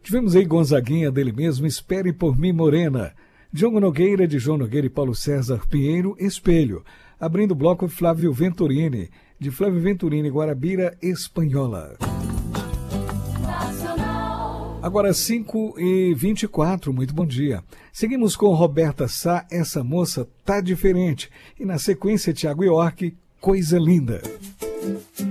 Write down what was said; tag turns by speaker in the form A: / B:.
A: Tivemos aí Gonzaguinha dele mesmo, Espere por Mim Morena. Diogo Nogueira, de João Nogueira e Paulo César Pinheiro, Espelho. Abrindo o bloco, Flávio Venturini, de Flávio Venturini, Guarabira, Espanhola. Agora 5h24, muito bom dia. Seguimos com Roberta Sá, Essa Moça Tá Diferente. E na sequência, Thiago York, Coisa Linda.